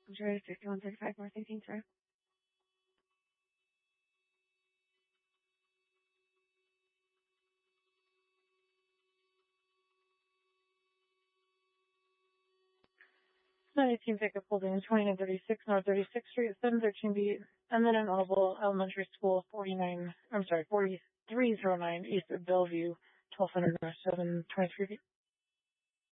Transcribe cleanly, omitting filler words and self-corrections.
I'm sure it's 5135 North 18th Road. It's 19 pickup pulled in 2936 North 36th Street, 713B, and then in Oval Elementary School, 4309 East of Bellevue, 1200 North 723B.